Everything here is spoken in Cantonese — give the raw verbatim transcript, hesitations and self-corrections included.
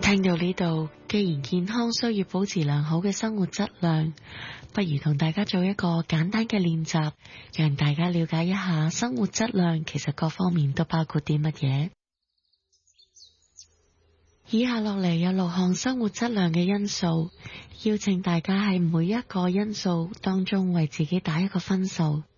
聽到呢度，既然健康需要保持良好嘅生活質量，不如同大家做一個簡單嘅練習，讓大家了解一下生活質量其實各方面都包括啲乜嘢。以下落嚟有六項生活質量嘅因素，邀請大家喺每一個因素當中為自己打一個分數。